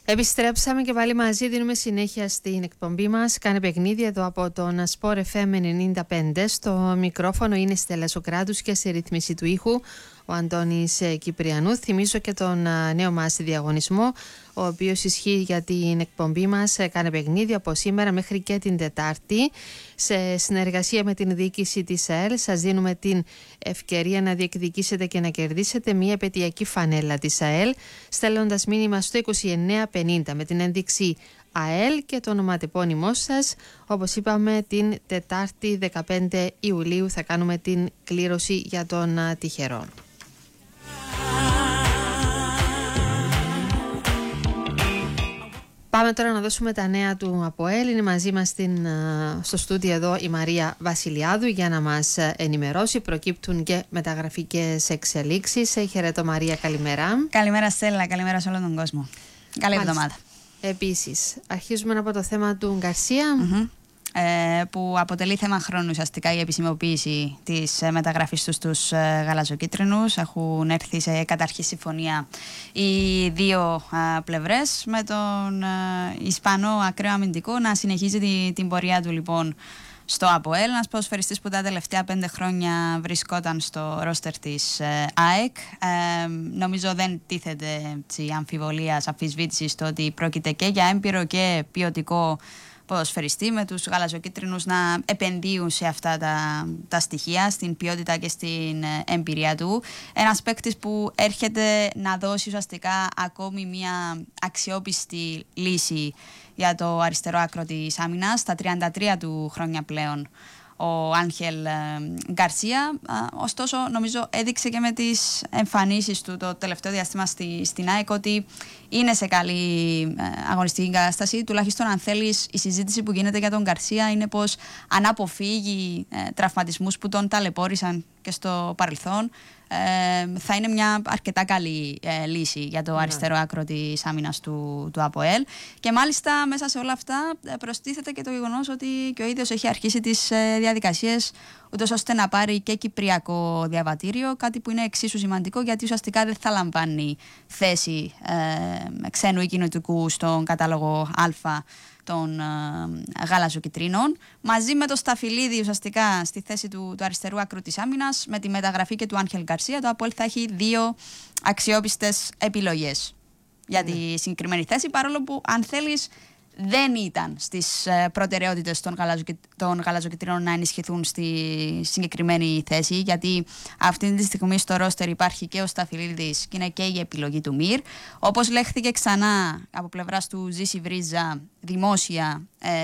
Επιστρέψαμε και πάλι μαζί, δίνουμε συνέχεια στην εκπομπή μας. Κάνε παιχνίδι εδώ από τον Sport FM 95. Στο μικρόφωνο είναι η Στέλλα Σοκράτους και σε ρύθμιση του ήχου ο Αντώνης Κυπριανού. Θυμίζω και τον νέο μας διαγωνισμό, ο οποίος ισχύει για την εκπομπή μας Κάνε παιχνίδι από σήμερα μέχρι και την Τετάρτη. Σε συνεργασία με την διοίκηση της ΑΕΛ σας δίνουμε την ευκαιρία να διεκδικήσετε και να κερδίσετε μια επαιτειακή φανέλα της ΑΕΛ, στέλνοντας μήνυμα στο 2950 με την ένδειξη ΑΕΛ και το ονοματεπώνυμό σας. Όπως είπαμε, την Τετάρτη 15 Ιουλίου θα κάνουμε την κλήρωση για τον τυχερό. Πάμε τώρα να δώσουμε τα νέα του ΑΠΟΕΛ. Είναι μαζί μας στο στούντιο εδώ η Μαρία Βασιλιάδου για να μας ενημερώσει. Προκύπτουν και μεταγραφικές εξελίξεις. Χαιρετώ Μαρία, καλημέρα. Καλημέρα Στέλλα, καλημέρα σε όλο τον κόσμο. Καλή εβδομάδα. Επίσης, αρχίζουμε από το θέμα του Γκαρσία. Που αποτελεί θέμα χρόνου ουσιαστικά η επισημοποίηση της μεταγραφής τους στους γαλαζοκίτρινους. Έχουν έρθει σε καταρχή συμφωνία οι δύο πλευρές, με τον Ισπανό ακραίο αμυντικό να συνεχίζει την πορεία του λοιπόν στο ΑΠΟΕΛ. Ένας ποδοσφαιριστής που τα τελευταία 5 χρόνια βρισκόταν στο ρόστερ της ΑΕΚ. Νομίζω δεν τίθεται αμφιβολίας, αμφισβήτηση στο ότι πρόκειται και για έμπειρο και ποιοτικό ποδοσφαιριστή, με τους γαλαζοκίτρινους να επενδύουν σε αυτά τα στοιχεία, στην ποιότητα και στην εμπειρία του. Ένας παίκτης που έρχεται να δώσει ουσιαστικά ακόμη μια αξιόπιστη λύση για το αριστερό άκρο της άμυνας, στα 33 του χρόνια πλέον ο Άγχελ Γκαρσία. Ωστόσο, νομίζω έδειξε και με τις εμφανίσεις του το τελευταίο διάστημα στην ΑΕΚ ότι είναι σε καλή αγωνιστική κατάσταση. Τουλάχιστον, αν θέλεις, η συζήτηση που γίνεται για τον Γκαρσία είναι πως αν αποφύγει τραυματισμούς που τον ταλαιπώρησαν και στο παρελθόν, θα είναι μια αρκετά καλή λύση για το αριστερό άκρο της άμυνας του ΑΠΟΕΛ. Και μάλιστα μέσα σε όλα αυτά προστίθεται και το γεγονός ότι και ο ίδιος έχει αρχίσει τις διαδικασίες ούτως ώστε να πάρει και κυπριακό διαβατήριο, κάτι που είναι εξίσου σημαντικό γιατί ουσιαστικά δεν θα λαμβάνει θέση ξένου ή κοινοτικού στον κατάλογο Α των γαλαζοκιτρίνων. Μαζί με το Σταφυλίδη ουσιαστικά στη θέση του αριστερού άκρου της άμυνας, με τη μεταγραφή και του Άγχελ Γκαρσία, το ΑΠΟΕΛ θα έχει δύο αξιόπιστες επιλογές για τη συγκεκριμένη θέση, παρόλο που αν θέλεις δεν ήταν στις προτεραιότητες των γαλαζοκιτρίνων να ενισχυθούν στη συγκεκριμένη θέση, γιατί αυτή τη στιγμή στο ρόστερ υπάρχει και ο Σταφυλίδης και είναι και η επιλογή του Μυρ. Όπως λέχθηκε ξανά από πλευράς του Ζήση Βρίζα δημόσια,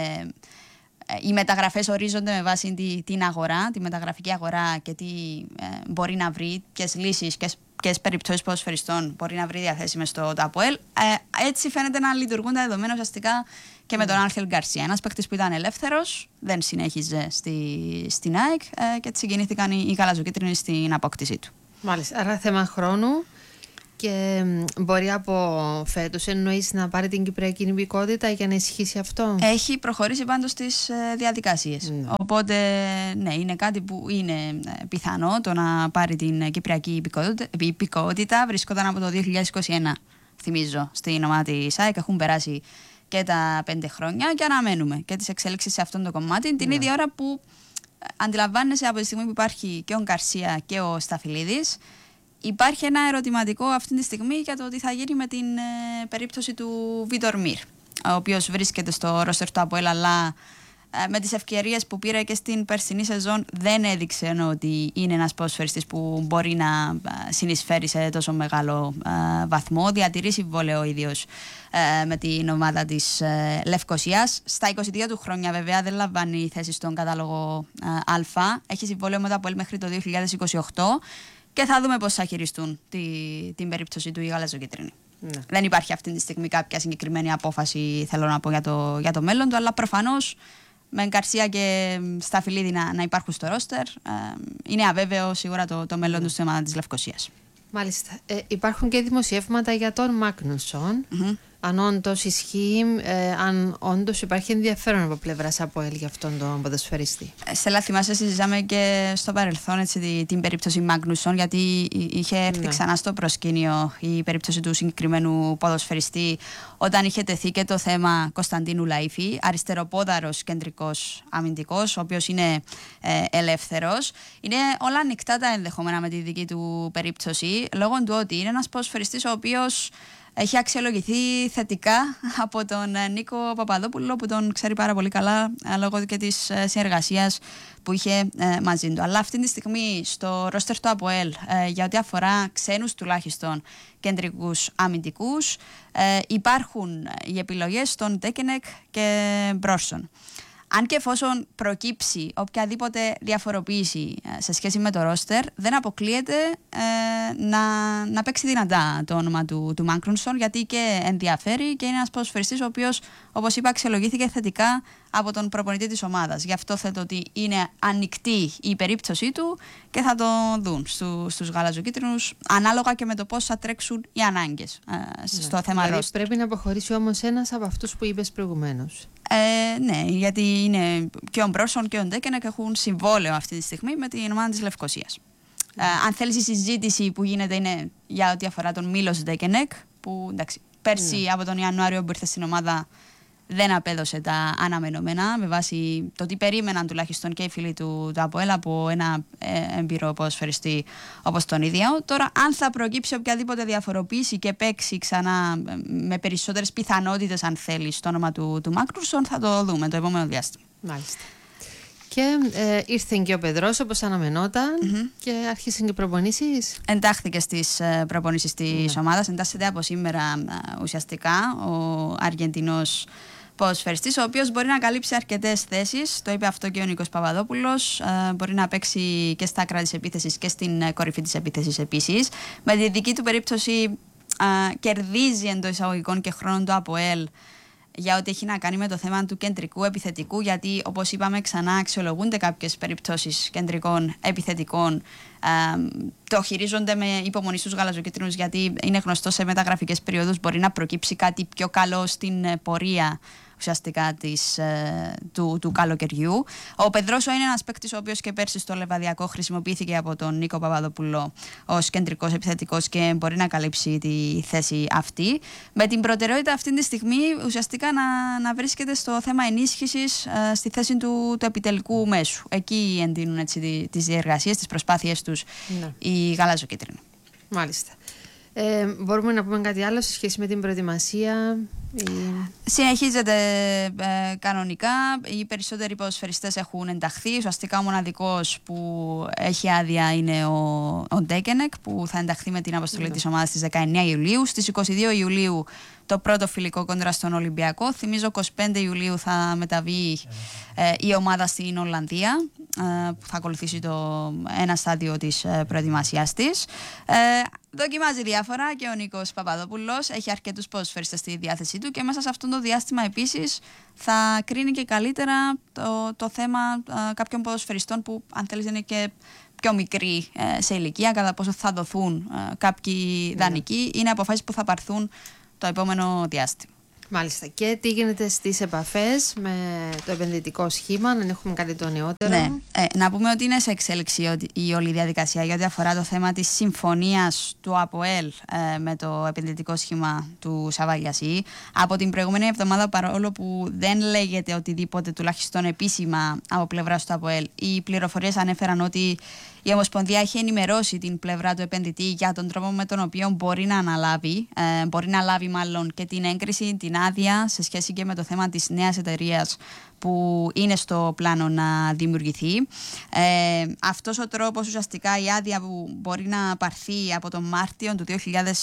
οι μεταγραφές ορίζονται με βάση την αγορά, τη μεταγραφική αγορά και τι μπορεί να βρει, ποιες λύσεις και περιπτώσεις ποδοσφαιριστών μπορεί να βρει διαθέσιμες στο ΑΠΟΕΛ. Έτσι φαίνεται να λειτουργούν τα δεδομένα ουσιαστικά και με τον Άγχελ Γκαρσία. Ένας παίκτης που ήταν ελεύθερος, δεν συνέχιζε στην ΑΕΚ και έτσι συγκινήθηκαν οι γαλαζοκίτρινοι στην απόκτησή του. Μάλιστα, άρα θέμα χρόνου. Και μπορεί από φέτος εννοείς να πάρει την κυπριακή υπηκότητα για να ισχύσει αυτό? Έχει προχωρήσει πάντως στις διαδικασίες. Οπότε ναι, είναι κάτι που είναι πιθανό το να πάρει την κυπριακή υπηκότητα. Βρισκόταν από το 2021, θυμίζω, στην ομάδα της ΑΕΚ. Έχουν περάσει και τα 5 χρόνια και αναμένουμε και τις εξέλιξεις σε αυτόν το κομμάτι. Την ίδια ώρα που αντιλαμβάνεσαι από τη στιγμή που υπάρχει και ο Γκαρσία και ο Σταφυλίδης, υπάρχει ένα ερωτηματικό αυτή τη στιγμή για το τι θα γίνει με την περίπτωση του Βίτορ Μυρ, ο οποίος βρίσκεται στο ρόστερ του ΑΠΟΕΛ, αλλά με τις ευκαιρίες που πήρε και στην περσινή σεζόν δεν έδειξε ότι είναι ένας ποδοσφαιριστής που μπορεί να συνεισφέρει σε τόσο μεγάλο βαθμό. Διατηρεί συμβόλαιο ο ίδιος με την ομάδα της Λευκοσίας. Στα 22 του χρόνια βέβαια δεν λαμβάνει θέση στον κατάλογο Α. Έχει συμβόλαιο με το ΑΠΟΕΛ μέχρι το 2028. Και θα δούμε πώς θα χειριστούν την περίπτωση του οι γαλαζοκίτρινοι. Ναι. Δεν υπάρχει αυτή τη στιγμή κάποια συγκεκριμένη απόφαση, θέλω να πω, για το μέλλον του, αλλά προφανώς με Γκαρσία και Σταφυλίδη να υπάρχουν στο ρόστερ, είναι αβέβαιο σίγουρα το μέλλον του στην ομάδα της Λευκοσίας. Μάλιστα. Υπάρχουν και δημοσιεύματα για τον Μάγνουσον. αν όντως ισχύει, αν όντως υπάρχει ενδιαφέρον από πλευράς ΑΠΟΕΛ για αυτόν τον ποδοσφαιριστή. Στέλλα, θυμάσαι, συζητήσαμε και στο παρελθόν έτσι, την περίπτωση Μάγνουσον, γιατί είχε έρθει ξανά στο προσκήνιο η περίπτωση του συγκεκριμένου ποδοσφαιριστή, όταν είχε τεθεί και το θέμα Κωνσταντίνου Λαΐφη, αριστεροπόδαρος κεντρικός αμυντικός, ο οποίος είναι ελεύθερος. Είναι όλα ανοιχτά τα ενδεχόμενα με τη δική του περίπτωση, λόγω του ότι είναι ένας ποδοσφαιριστής ο οποίος έχει αξιολογηθεί θετικά από τον Νίκο Παπαδόπουλο, που τον ξέρει πάρα πολύ καλά λόγω και της συνεργασίας που είχε μαζί του. Αλλά αυτή τη στιγμή στο ρόστερ του ΑΠΟΕΛ, για ό,τι αφορά ξένους τουλάχιστον κεντρικούς αμυντικούς, υπάρχουν οι επιλογές των Ντέκενεκ και Μπρόρσον. Αν και εφόσον προκύψει οποιαδήποτε διαφοροποίηση σε σχέση με το ρόστερ, δεν αποκλείεται να παίξει δυνατά το όνομα του Μάγνουσον, γιατί και ενδιαφέρει και είναι ένας ποδοσφαιριστής ο οποίος, όπως είπα, αξιολογήθηκε θετικά από τον προπονητή της ομάδας. Γι' αυτό θέτω ότι είναι ανοιχτή η περίπτωσή του και θα το δουν στους γαλαζοκίτρινους, ανάλογα και με το πώς θα τρέξουν οι ανάγκες στο θέμα ρόστερ. Πρέπει να αποχωρήσει όμως ένας από αυτούς που είπες προηγουμένως. Ναι, γιατί είναι και ο Μπρόρσον και ο Ντέκενεκ έχουν συμβόλαιο αυτή τη στιγμή με την ομάδα της Λευκωσίας. Αν θέλεις, η συζήτηση που γίνεται είναι για ό,τι αφορά τον Μίλος Ντέκενεκ, που εντάξει, πέρσι από τον Ιανουάριο που ήρθε στην ομάδα δεν απέδωσε τα αναμενόμενα, με βάση το τι περίμεναν τουλάχιστον και οι φίλοι του ΑΠΟΕΛ από ένα έμπειρο ποδοσφαιριστή όπως τον ίδιο. Τώρα, αν θα προκύψει οποιαδήποτε διαφοροποίηση και παίξει ξανά με περισσότερες πιθανότητες, αν θέλει, στο όνομα του Μάγνουσον, θα το δούμε το επόμενο διάστημα. Μάλιστα. Και ήρθε και ο Πεδρός όπως αναμενόταν και άρχισαν και προπονήσεις. Εντάχθηκε στις προπονήσεις της ομάδας, εντάσσεται από σήμερα ουσιαστικά ο Αργεντινός ποδοσφαιριστής, ο οποίος μπορεί να καλύψει αρκετές θέσεις. Το είπε αυτό και ο Νίκος Παπαδόπουλος. Μπορεί να παίξει και στα άκρα της επίθεσης και στην κορυφή της επίθεσης επίσης. Με τη δική του περίπτωση κερδίζει εντός εισαγωγικών και χρόνων το ΑΠΟΕΛ για ό,τι έχει να κάνει με το θέμα του κεντρικού επιθετικού, γιατί όπως είπαμε ξανά αξιολογούνται κάποιες περιπτώσεις κεντρικών επιθετικών. Το χειρίζονται με υπομονή στους γαλαζοκίτρινους, γιατί είναι γνωστό σε μεταγραφικές περιόδους μπορεί να προκύψει κάτι πιο καλό στην πορεία ουσιαστικά του καλοκαιριού. Ο Πεδρόσο είναι ένας παίκτης ο οποίος και πέρσι στο Λεβαδιακό χρησιμοποιήθηκε από τον Νίκο Παπαδόπουλο ως κεντρικός επιθετικός και μπορεί να καλύψει τη θέση αυτή. Με την προτεραιότητα αυτή τη στιγμή ουσιαστικά να βρίσκεται στο θέμα ενίσχυσης στη θέση του επιτελικού μέσου. Εκεί εντείνουν έτσι τις διεργασίες, τις προσπάθειες τους οι γαλαζοκίτρινοι. Μάλιστα. Μπορούμε να πούμε κάτι άλλο σε σχέση με την προετοιμασία? Συνεχίζεται κανονικά. Οι περισσότεροι ποδοσφαιριστές έχουν ενταχθεί. Ουσιαστικά ο μοναδικός που έχει άδεια είναι ο Ντέκενεκ, που θα ενταχθεί με την αποστολή της ομάδας στις 19 Ιουλίου. Στις 22 Ιουλίου το πρώτο φιλικό κόντρα στον Ολυμπιακό. Θυμίζω 25 Ιουλίου θα μεταβεί η ομάδα στην Ολλανδία, που θα ακολουθήσει ένα στάδιο της προετοιμασίας της. Δοκιμάζει διάφορα και ο Νίκος Παπαδόπουλος έχει αρκετούς ποδοσφαιριστές στη διάθεσή του και μέσα σε αυτό το διάστημα επίσης θα κρίνει και καλύτερα το θέμα κάποιων ποδοσφαιριστών που, αν θέλεις, είναι και πιο μικροί σε ηλικία, κατά πόσο θα δοθούν κάποιοι δανεικοί. Είναι αποφάσεις που θα πάρθουν το επόμενο διάστημα. Μάλιστα. Και τι γίνεται στις επαφές με το επενδυτικό σχήμα, αν έχουμε κάτι το νεότερο? Ναι. Να πούμε ότι είναι σε εξέλιξη η όλη διαδικασία για ό,τι αφορά το θέμα της συμφωνίας του ΑΠΟΕΛ με το επενδυτικό σχήμα του Σαββαλιασί. Από την προηγούμενη εβδομάδα, παρόλο που δεν λέγεται οτιδήποτε τουλάχιστον επίσημα από πλευράς του ΑΠΟΕΛ, οι πληροφορίες ανέφεραν ότι η Ομοσπονδία έχει ενημερώσει την πλευρά του επενδυτή για τον τρόπο με τον οποίο μπορεί να λάβει μάλλον και την έγκριση, την άδεια σε σχέση και με το θέμα της νέας εταιρείας που είναι στο πλάνο να δημιουργηθεί. Αυτός ο τρόπος, ουσιαστικά η άδεια που μπορεί να πάρθει από τον Μάρτιο του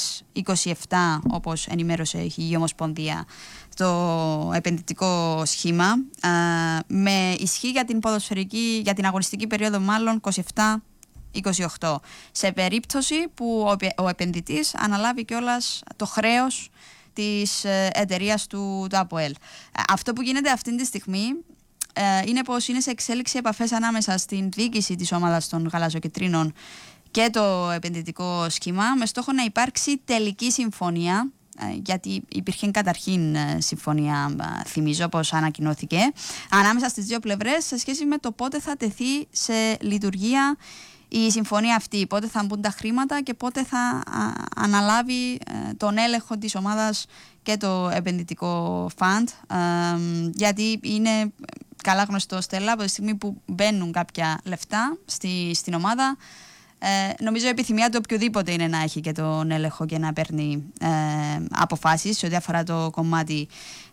2027, όπως ενημέρωσε η Ομοσπονδία, το επενδυτικό σχήμα, με ισχύ για την αγωνιστική περίοδο μάλλον 27-28, σε περίπτωση που ο επενδυτής αναλάβει κιόλας το χρέος της εταιρείας του ΑΠΟΕΛ. Αυτό που γίνεται αυτή τη στιγμή είναι πως είναι σε εξέλιξη επαφές ανάμεσα στην διοίκηση της ομάδας των γαλαζοκιτρίνων και το επενδυτικό σχήμα, με στόχο να υπάρξει τελική συμφωνία γιατί υπήρχε καταρχήν συμφωνία, θυμίζω, όπως ανακοινώθηκε, ανάμεσα στις δύο πλευρές σε σχέση με το πότε θα τεθεί σε λειτουργία η συμφωνία αυτή, πότε θα μπουν τα χρήματα και πότε θα αναλάβει τον έλεγχο της ομάδας και το επενδυτικό φαντ, γιατί είναι καλά γνωστό, Στέλλα, από τη στιγμή που μπαίνουν κάποια λεφτά στην ομάδα, νομίζω η επιθυμία του οποιοδήποτε είναι να έχει και τον έλεγχο και να παίρνει αποφάσεις σε ό,τι αφορά το κομμάτι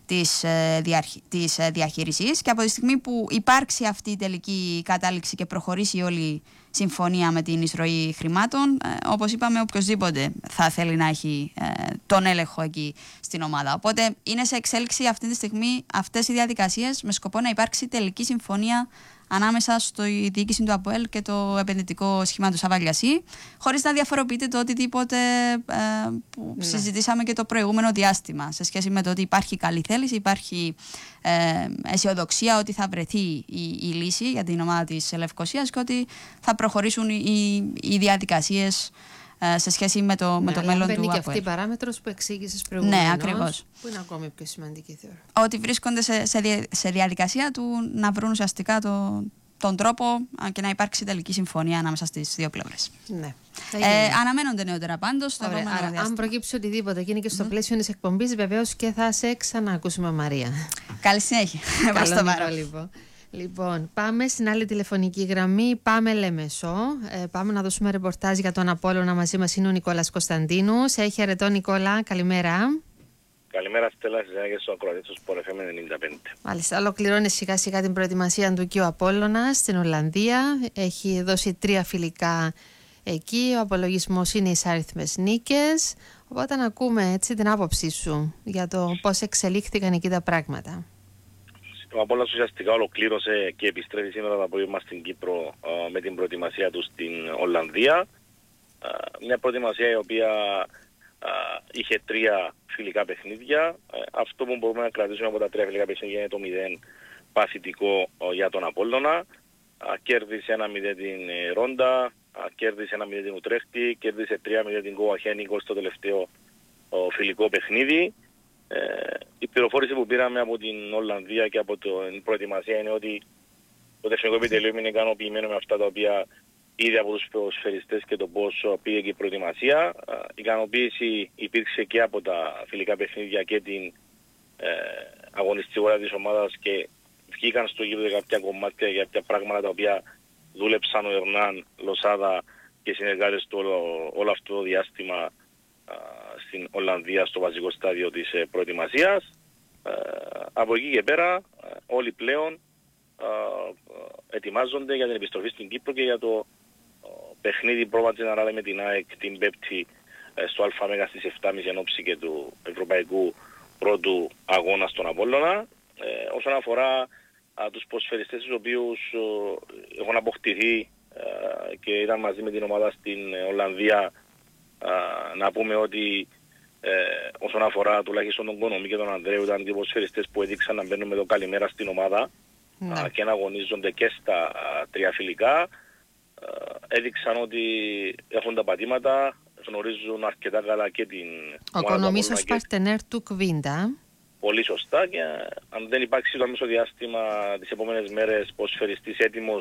της διαχείρισης, και από τη στιγμή που υπάρξει αυτή η τελική κατάληξη και προχωρήσει όλη συμφωνία με την εισρωή χρημάτων, όπως είπαμε, οποιοδήποτε θα θέλει να έχει τον έλεγχο εκεί στην ομάδα. Οπότε είναι σε εξέλιξη αυτή τη στιγμή αυτές οι διαδικασίες με σκοπό να υπάρξει τελική συμφωνία ανάμεσα στη διοίκηση του ΑΠΟΕΛ και το επενδυτικό σχήμα του Σαββαλιασί, χωρίς να διαφοροποιείται το οτιδήποτε που συζητήσαμε και το προηγούμενο διάστημα, σε σχέση με το ότι υπάρχει καλή θέληση, υπάρχει αισιοδοξία ότι θα βρεθεί η λύση για την ομάδα της Λευκωσίας και ότι θα προχωρήσουν οι διαδικασίες σε σχέση με το μέλλον του ΑΠΟΕΛ. Και αυτή η παράμετρος που εξήγησες προηγουμένως, ναι, ακριβώς, που είναι ακόμη πιο σημαντική, θεωρώ. ότι βρίσκονται σε διαδικασία του να βρουν ουσιαστικά τον τρόπο και να υπάρξει τελική συμφωνία ανάμεσα στις δύο πλευρές. Ναι. Αναμένονται νεότερα πάντως. Άρα, αν προκύψει οτιδήποτε και είναι και στο πλαίσιο της εκπομπής, βεβαίως και θα σε ξαναακούσουμε, Μαρία. Καλή συνέχεια. Καλό, λοιπόν, πάμε στην άλλη τηλεφωνική γραμμή. Πάμε Λέμεσο. Πάμε να δώσουμε ρεπορτάζ για τον Απόλλωνα. Μαζί μας είναι ο Νικόλας Κωνσταντίνου. Σε χαιρετώ, Νικόλα. Καλημέρα. Καλημέρα, Στέλλα, και στο ακροατή του Sport FM 95. Μάλιστα, ολοκληρώνει σιγά σιγά την προετοιμασία του και ο Απόλλωνας στην Ολλανδία. Έχει δώσει 3 φιλικά εκεί. Ο απολογισμός είναι οι άριθμες νίκες. Οπότε να ακούμε έτσι την άποψή σου για το πώς εξελίχθηκαν εκεί τα πράγματα. Ο Απόλλωνας ουσιαστικά ολοκλήρωσε και επιστρέφει σήμερα το απόγευμα στην Κύπρο με την προετοιμασία του στην Ολλανδία. Μια προετοιμασία η οποία είχε 3 φιλικά παιχνίδια. Αυτό που μπορούμε να κρατήσουμε από τα 3 φιλικά παιχνίδια είναι το 0 παθητικό για τον Απόλλωνα. Κέρδισε 1-0 την Ρόντα, κέρδισε 1-0 την Ουτρέχτη, κέρδισε 3-0 την Κοαχένικο στο τελευταίο φιλικό παιχνίδι. Η πληροφόρηση που πήραμε από την Ολλανδία και από την προετοιμασία είναι ότι το τεχνικό επιτελείο είναι ικανοποιημένο με αυτά τα οποία είδε από τους ποδοσφαιριστές και το πώς πήγε και η προετοιμασία. Η ικανοποίηση υπήρξε και από τα φιλικά παιχνίδια και την αγωνιστικότητα της ομάδας, και βγήκαν στο γήπεδο κάποια κομμάτια για κάποια πράγματα τα οποία δούλεψαν ο Ερνάν, Λοσάδα και οι συνεργάτες του όλο αυτό το διάστημα στην Ολλανδία στο βασικό στάδιο της προετοιμασίας. Από εκεί και πέρα όλοι πλέον ετοιμάζονται για την επιστροφή στην Κύπρο και για το παιχνίδι πρόβατη να ράλε με την ΑΕΚ την Πέμπτη στο ΑΜΕΓΑ στις 7.30 εν ώψη και του ευρωπαϊκού πρώτου αγώνα στον Απόλλωνα. Όσον αφορά τους ποδοσφαιριστές τους οποίους έχουν αποκτηθεί και ήταν μαζί με την ομάδα στην Ολλανδία, να πούμε ότι όσον αφορά τουλάχιστον τον Κονομή και τον Ανδρέου, ήταν δύο ποδοσφαιριστές που έδειξαν να μπαίνουν με το καλημέρα στην ομάδα και να αγωνίζονται και στα 3 φιλικά. Έδειξαν ότι έχουν τα πατήματα, γνωρίζουν αρκετά καλά και την ο Κονομής ως παρτενέρ του Κβίντα. Πολύ σωστά, και αν δεν υπάρξει το αμέσως διάστημα τις επόμενες μέρες ποδοσφαιριστής έτοιμος